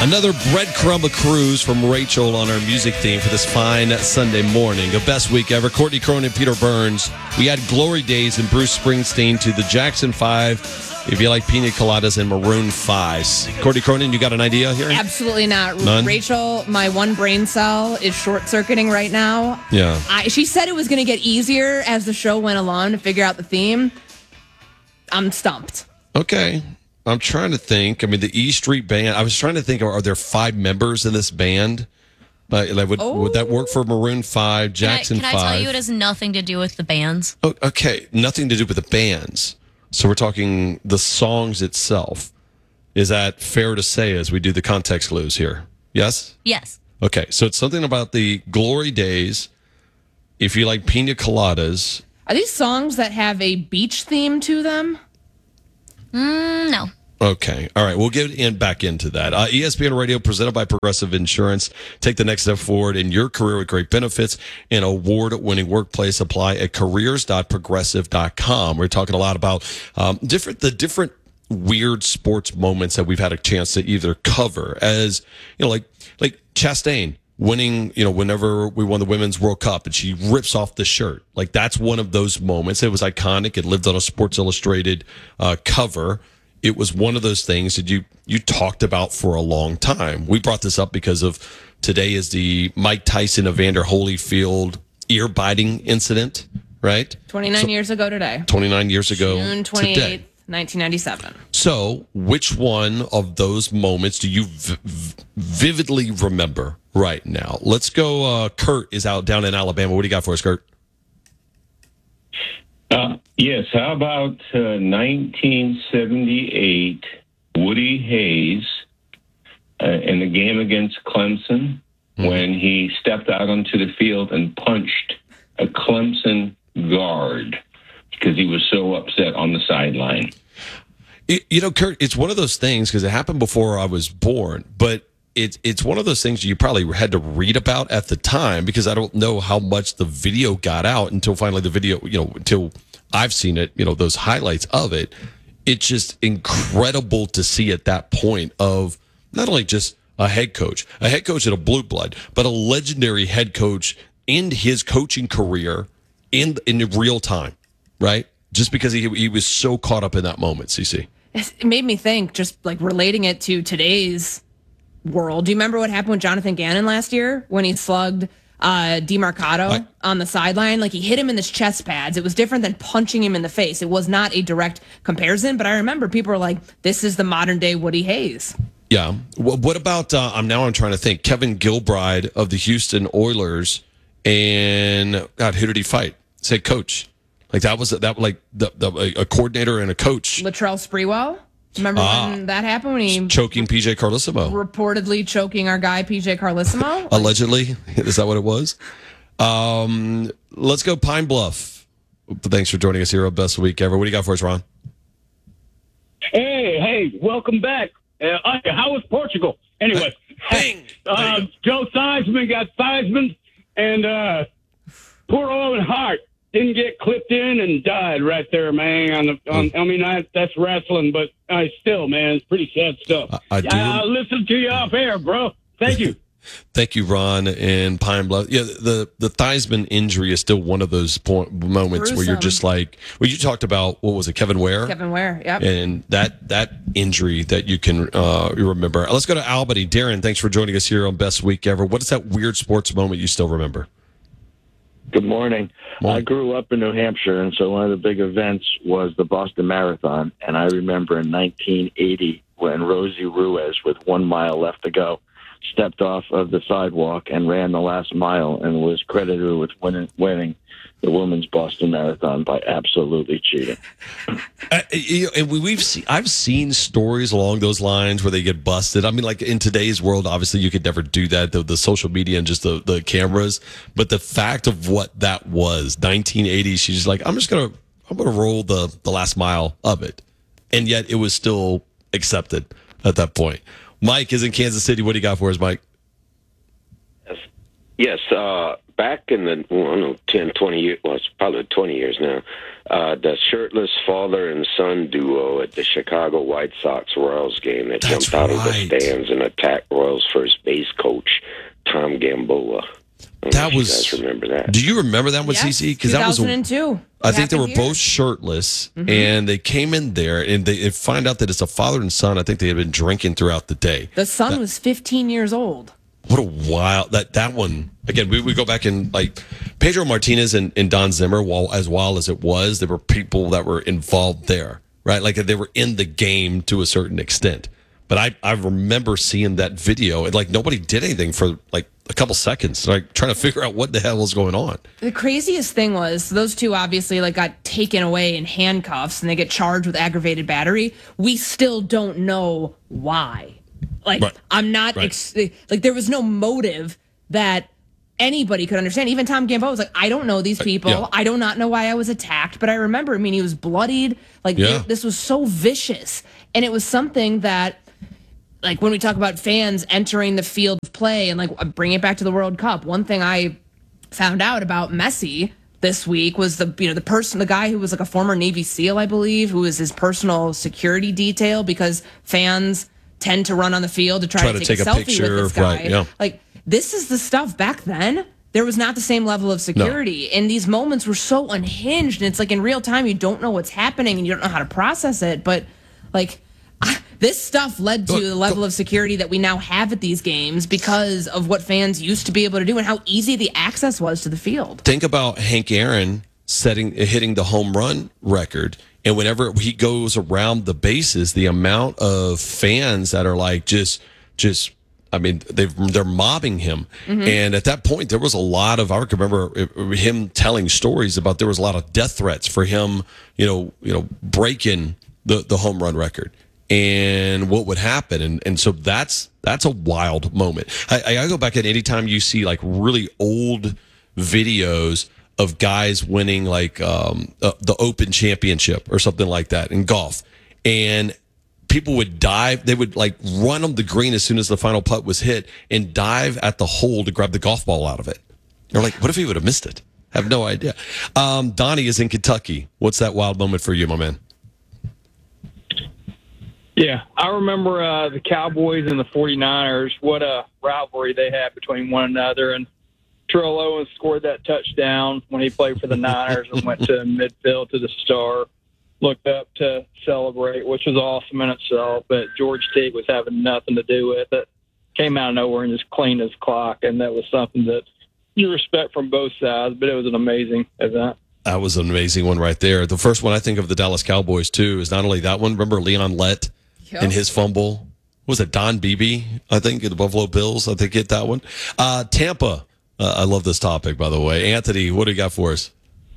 Another breadcrumb cruise from Rachel on our music theme for this fine Sunday morning. A best week ever. Courtney Cronin and Peter Burns. We had Glory Days and Bruce Springsteen to the Jackson 5. If you like pina coladas and Maroon 5. Courtney Cronin, you got an idea here? Absolutely not. None? Rachel, my one brain cell is short-circuiting right now. Yeah. She said it was going to get easier as the show went along to figure out the theme. I'm stumped. Okay. I'm trying to think. I mean, the E Street Band. I was trying to think, are there 5 members in this band? Would that work for Maroon 5, Jackson 5? Can I tell you it has nothing to do with the bands? Oh, okay. Nothing to do with the bands. So we're talking the songs itself. Is that fair to say as we do the context clues here? Yes? Yes. Okay. So it's something about the Glory Days. If you like pina coladas. Are these songs that have a beach theme to them? No. Okay. All right. We'll get back into that. ESPN Radio presented by Progressive Insurance. Take the next step forward in your career with great benefits and award-winning workplace. Apply at careers.progressive.com. We're talking a lot about the different weird sports moments that we've had a chance to either cover as, like Chastain winning, whenever we won the Women's World Cup and she rips off the shirt. Like, that's one of those moments. It was iconic. It lived on a Sports Illustrated cover. It was one of those things that you talked about for a long time. We brought this up because of today is the Mike Tyson, Evander Holyfield ear biting incident, right? 29 years ago today. 29 years ago June 28th, today. 1997. So, which one of those moments do you vividly remember right now? Let's go. Kurt is out down in Alabama. What do you got for us, Kurt? Yes. How about 1978, Woody Hayes in the game against Clemson when he stepped out onto the field and punched a Clemson guard because he was so upset on the sideline. Kurt, it's one of those things because it happened before I was born, but it's one of those things you probably had to read about at the time because I don't know how much the video got out until finally the video, until I've seen it, those highlights of it. It's just incredible to see at that point of not only just a head coach at a blue blood, but a legendary head coach in his coaching career in real time, right? Just because he was so caught up in that moment, CC. It made me think, just like relating it to today's world. Do you remember what happened with Jonathan Gannon last year when he slugged DeMarcado on the sideline? Like, he hit him in his chest pads. It was different than punching him in the face. It was not a direct comparison, but I remember people were like, this is the modern day Woody Hayes. Yeah. What about, I'm trying to think, Kevin Gilbride of the Houston Oilers, and God, who did he fight? Say coach. Like, that was a coordinator and a coach. Latrell Sprewell. Remember when that happened? When he choking PJ Carlesimo. Reportedly choking our guy PJ Carlesimo. Allegedly. Is that what it was? Let's go Pine Bluff. Thanks for joining us here on Best Week Ever. What do you got for us, Ron? Hey, welcome back. How was Portugal? Anyway, Joe Theismann got Theismann, and poor Owen Hart didn't get clipped in and died right there, man. That's wrestling, but still, man, it's pretty sad stuff. I'll listen to you off air, bro. Thank you. Thank you, Ron and Pine Bluff. Yeah, the Theismann injury is still one of those moments where you're just like, well, you talked about, what was it, Kevin Ware? Kevin Ware, yep. And that injury that you can remember. Let's go to Albany. Darren, thanks for joining us here on Best Week Ever. What is that weird sports moment you still remember? Good morning. I grew up in New Hampshire, and so one of the big events was the Boston Marathon. And I remember in 1980 when Rosie Ruiz, with 1 mile left to go, stepped off of the sidewalk and ran the last mile and was credited with winning the women's Boston Marathon by absolutely cheating. I've seen stories along those lines where they get busted. I mean, like, in today's world, obviously you could never do that, the social media and just the cameras. But the fact of what that was, 1980, she's just like, I'm gonna roll the last mile of it, and yet it was still accepted at that point. Mike is in Kansas City. What do you got for us, Mike? Yes. back in the, 10, 20 years, well, it's probably 20 years now, the shirtless father and son duo at the Chicago White Sox Royals game that That's jumped out of the right. stands and attacked Royals first base coach Tom Gamboa. I don't know That if you was. guys remember that? Do you remember that one, Yes, CC? Because that was. 2002. I think they were Happened here. both shirtless, and they came in there, and they find out that it's a father and son. I think they had been drinking throughout the day. The son was 15 years old. What a wild that one again. We go back and like Pedro Martinez and Don Zimmer. While as wild as it was, there were people that were involved there, right? Like they were in the game to a certain extent. But I remember seeing that video, and like nobody did anything for like a couple seconds, like trying to figure out what the hell was going on. The craziest thing was those two obviously like got taken away in handcuffs and they get charged with aggravated battery. We still don't know why. Like Right. I'm not Right. like there was no motive that anybody could understand. Even Tom Gamboa was like, I don't know these people. yeah. I do not know why I was attacked. But I remember, I mean, he was bloodied. Like Yeah. this was so vicious, and it was something that. Like when we talk about fans entering the field of play and like bring it back to the World Cup, one thing I found out about Messi this week was the guy who was like a former Navy SEAL, I believe, who was his personal security detail because fans tend to run on the field to try to take a selfie picture, with this guy. right, yeah. Like this is the stuff back then. There was not the same level of security, and these moments were so unhinged. And it's like in real time, you don't know what's happening and you don't know how to process it. But like. This stuff led to the level of security that we now have at these games because of what fans used to be able to do and how easy the access was to the field. Think about Hank Aaron hitting the home run record, and whenever he goes around the bases, the amount of fans that are like just. I mean, they're mobbing him, and at that point, there was a lot of. I can remember him telling stories about there was a lot of death threats for him. Breaking the home run record. And what would happen, and so that's a wild moment. I go back at any time you see like really old videos of guys winning like the Open Championship or something like that in golf, and people would dive. They would like run on the green as soon as the final putt was hit and dive at the hole to grab the golf ball out of it. They're like, what if he would have missed it? I have no idea. Donnie is in Kentucky. What's that wild moment for you, my man? Yeah, I remember the Cowboys and the 49ers, what a rivalry they had between one another. And Terrell Owens scored that touchdown when he played for the Niners and went to midfield to the star, looked up to celebrate, which was awesome in itself. But George Teague was having nothing to do with it. Came out of nowhere and just cleaned his clock, and that was something that you respect from both sides, but it was an amazing event. That was an amazing one right there. The first one I think of the Dallas Cowboys, too, is not only that one. Remember Leon Lett? In his fumble. What was it Don Beebe, I think, in the Buffalo Bills? I think hit that one. Tampa. I love this topic, by the way. Anthony, what do you got for us?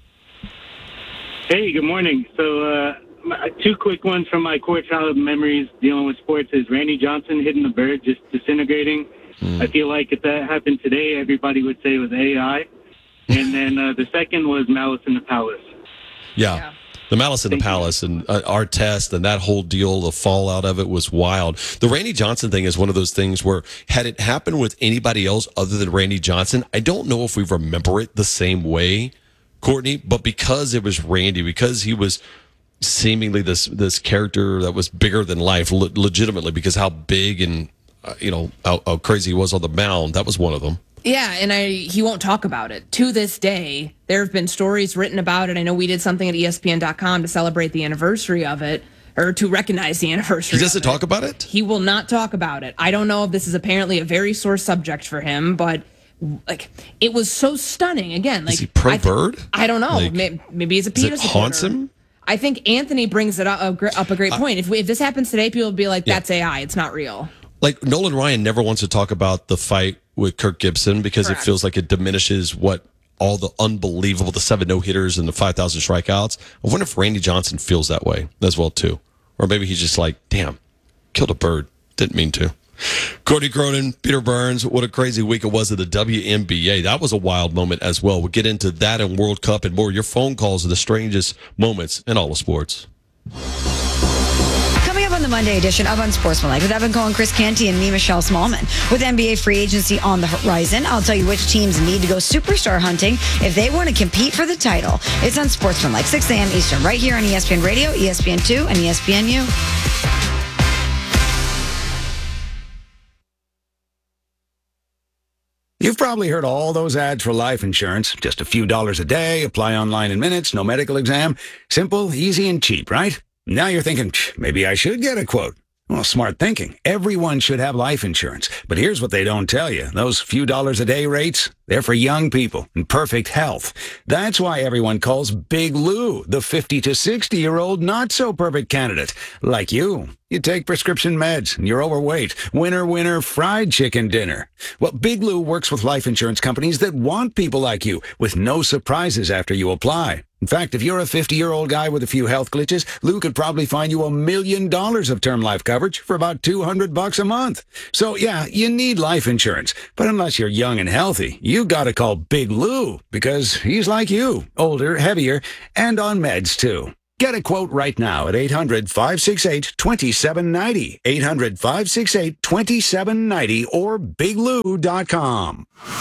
Hey, good morning. So two quick ones from my core childhood memories dealing with sports is Randy Johnson hitting the bird, just disintegrating. I feel like if that happened today, everybody would say it was AI. And then the second was Malice in the Palace. Yeah. The Malice in the Palace and our test and that whole deal, the fallout of it was wild. The Randy Johnson thing is one of those things where had it happened with anybody else other than Randy Johnson, I don't know if we remember it the same way, Courtney, but because it was Randy, because he was seemingly this character that was bigger than life, legitimately, because how big and how crazy he was on the mound, that was one of them. Yeah, and he won't talk about it. To this day, there have been stories written about it. I know we did something at ESPN.com to celebrate the anniversary of it, or to recognize the anniversary. He doesn't talk about it? He will not talk about it. I don't know if this is apparently a very sore subject for him, but like it was so stunning. Again, like is he pro-bird? I don't know. Like, maybe he's a penis. It haunts him? I think Anthony brings it up a great point. If this happens today, people will be like, that's AI. It's not real. Like Nolan Ryan never wants to talk about the fight with Kirk Gibson because Correct. it feels like it diminishes what all the unbelievable, the 7 no-hitters and the 5,000 strikeouts. I wonder if Randy Johnson feels that way as well, too. Or maybe he's just like, damn, killed a bird. Didn't mean to. Cody Cronin, Peter Burns, what a crazy week it was at the WNBA. That was a wild moment as well. We'll get into that and World Cup and more. Your phone calls are the strangest moments in all of sports. Coming up on the the Monday edition of Unsportsmanlike with Evan Cohen, Chris Canty, and me, Michelle Smallman. With NBA free agency on the horizon, I'll tell you which teams need to go superstar hunting if they want to compete for the title. It's Unsportsmanlike, 6 a.m. Eastern, right here on ESPN Radio, ESPN2, and ESPNU. You've probably heard all those ads for life insurance. Just a few dollars a day, apply online in minutes, no medical exam. Simple, easy, and cheap, right? Now you're thinking, maybe I should get a quote. Well, smart thinking. Everyone should have life insurance. But here's what they don't tell you. Those few dollars a day rates, they're for young people in perfect health. That's why everyone calls Big Lou the 50 to 60-year-old not-so-perfect candidate. Like you. You take prescription meds and you're overweight. Winner, winner, fried chicken dinner. Well, Big Lou works with life insurance companies that want people like you with no surprises after you apply. In fact, if you're a 50-year-old guy with a few health glitches, Lou could probably find you $1 million of term life coverage for about $200 a month. So, yeah, you need life insurance. But unless you're young and healthy, you gotta call Big Lou because he's like you, older, heavier, and on meds, too. Get a quote right now at 800-568-2790, 800-568-2790, or biglou.com.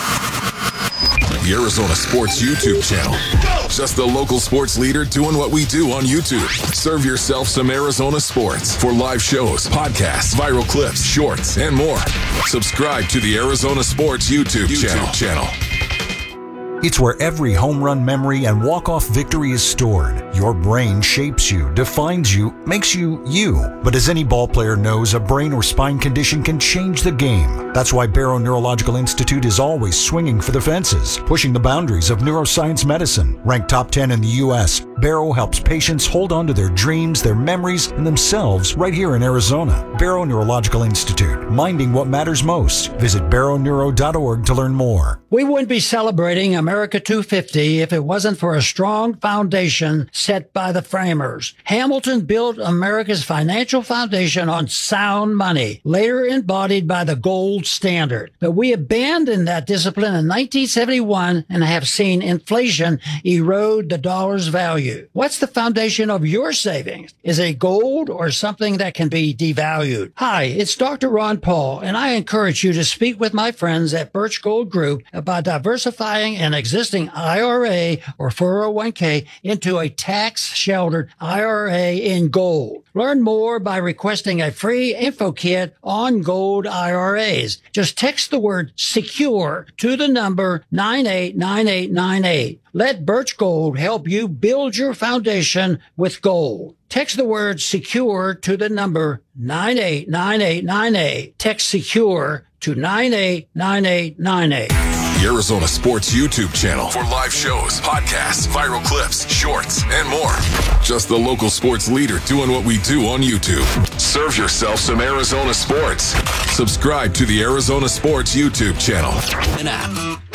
The Arizona Sports YouTube channel. Just the local sports leader doing what we do on YouTube. Serve yourself some Arizona sports for live shows, podcasts, viral clips, shorts, and more. Subscribe to the Arizona Sports YouTube channel. It's where every home run memory and walk-off victory is stored. Your brain shapes you, defines you, makes you you. But as any ball player knows, a brain or spine condition can change the game. That's why Barrow Neurological Institute is always swinging for the fences, pushing the boundaries of neuroscience medicine. Ranked top 10 in the U.S., Barrow helps patients hold on to their dreams, their memories, and themselves right here in Arizona. Barrow Neurological Institute, minding what matters most. Visit barrowneuro.org to learn more. We wouldn't be celebrating America 250 if it wasn't for a strong foundation set by the framers. Hamilton built America's financial foundation on sound money, later embodied by the gold standard. But we abandoned that discipline in 1971 and have seen inflation erode the dollar's value. What's the foundation of your savings? Is it gold or something that can be devalued? Hi, it's Dr. Ron Paul, and I encourage you to speak with my friends at Birch Gold Group about diversifying an existing IRA or 401k into a tax-sheltered IRA in gold. Learn more by requesting a free info kit on gold IRAs. Just text the word SECURE to the number 989898. Let Birch Gold help you build your foundation with gold. Text the word SECURE to the number 989898. Text SECURE to 989898. The Arizona Sports YouTube channel for live shows, podcasts, viral clips, shorts, and more. Just the local sports leader doing what we do on YouTube. Serve yourself some Arizona sports. Subscribe to the Arizona Sports YouTube channel. An app.